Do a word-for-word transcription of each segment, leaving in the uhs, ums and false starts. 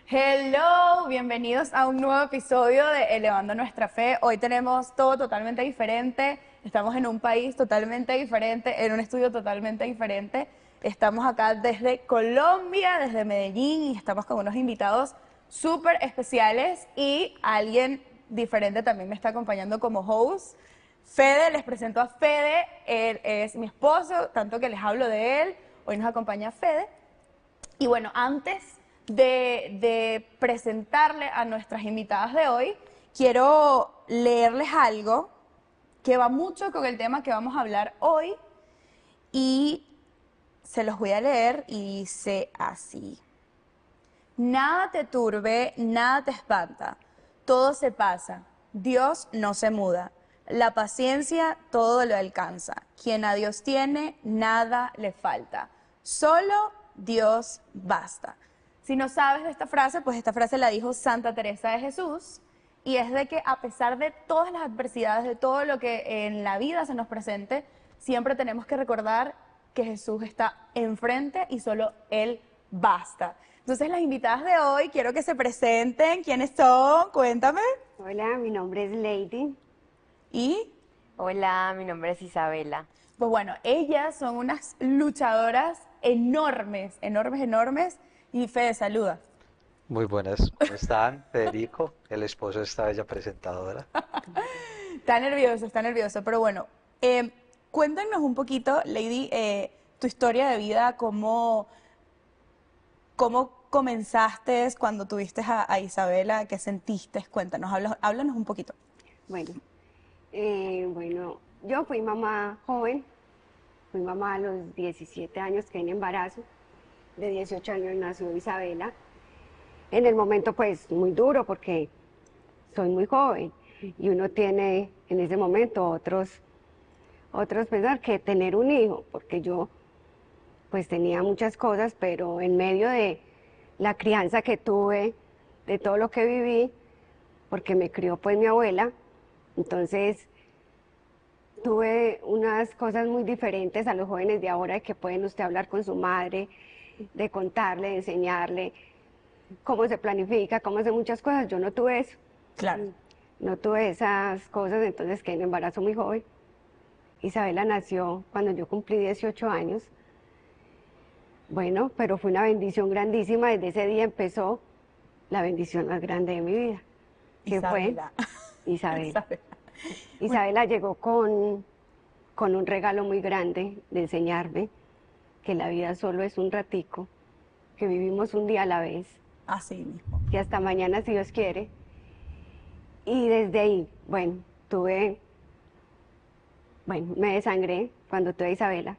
Hello, bienvenidos a un nuevo episodio de Elevando Nuestra Fe. Hoy tenemos todo totalmente diferente, estamos en un país totalmente diferente, en un estudio totalmente diferente. Estamos acá desde Colombia, desde Medellín, y estamos con unos invitados súper especiales y alguien diferente también me está acompañando como host. Fede, les presento a Fede, él es mi esposo, tanto que les hablo de él. Hoy nos acompaña Fede. Y bueno, antes de, de presentarle a nuestras invitadas de hoy, quiero leerles algo que va mucho con el tema que vamos a hablar hoy y se los voy a leer y dice así. Nada te turbe, nada te espanta, todo se pasa, Dios no se muda, la paciencia todo lo alcanza, quien a Dios tiene, nada le falta, solo Dios basta. Si no sabes de esta frase, pues esta frase la dijo Santa Teresa de Jesús, y es de que a pesar de todas las adversidades, de todo lo que en la vida se nos presente, siempre tenemos que recordar que Jesús está enfrente y solo Él basta. Entonces las invitadas de hoy, quiero que se presenten. ¿Quiénes son? Cuéntame. Hola, mi nombre es Lady. Y, Hola, mi nombre es Isabela. pues bueno, ellas son unas luchadoras enormes, enormes, enormes. Y Fede, saluda. Muy buenas, ¿cómo están? Federico, el esposo de esta bella presentadora. Está nervioso, está nervioso, pero bueno, eh, cuéntanos un poquito, Lady, eh, tu historia de vida, cómo, cómo comenzaste cuando tuviste a, a Isabela, qué sentiste, cuéntanos, habla- háblanos un poquito. Bueno, eh, bueno, yo fui mamá joven, fui mamá a los diecisiete años que en embarazo, de dieciocho años nació Isabela. En el momento pues muy duro porque soy muy joven y uno tiene en ese momento otros, otros pensar que tener un hijo, porque yo pues tenía muchas cosas, pero en medio de la crianza que tuve, de todo lo que viví, porque me crió pues mi abuela, entonces tuve unas cosas muy diferentes a los jóvenes de ahora, de que pueden usted hablar con su madre, de contarle, de enseñarle cómo se planifica, cómo hacer muchas cosas. Yo no tuve eso, Claro. no tuve esas cosas, entonces quedé en embarazo muy joven. Isabela nació cuando yo cumplí dieciocho años. Bueno, pero fue una bendición grandísima. Desde ese día empezó la bendición más grande de mi vida, que Isabela. fue Isabela. Isabela. Isabela llegó con, con un regalo muy grande de enseñarme que la vida solo es un ratico, que vivimos un día a la vez, Así mismo. que hasta mañana si Dios quiere. Y desde ahí, bueno, tuve, bueno, me desangré cuando tuve a Isabela.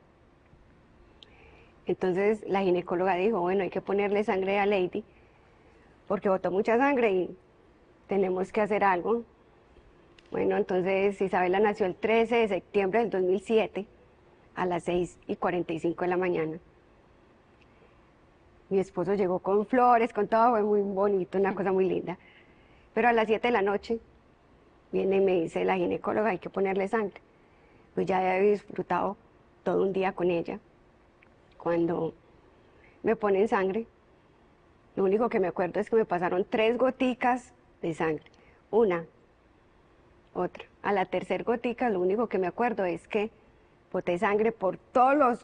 Entonces la ginecóloga dijo, bueno, hay que ponerle sangre a Lady, porque botó mucha sangre y tenemos que hacer algo. Bueno, entonces Isabela nació el trece de septiembre del dos mil siete a las seis y cuarenta y cinco de la mañana. Mi esposo llegó con flores, con todo, fue muy bonito, una cosa muy linda. Pero a las siete de la noche viene y me dice la ginecóloga, hay que ponerle sangre. Pues ya había disfrutado todo un día con ella. Cuando me ponen sangre, lo único que me acuerdo es que me pasaron tres goticas de sangre. Una, otra. A la tercera gotica, lo único que me acuerdo es que boté sangre por todos los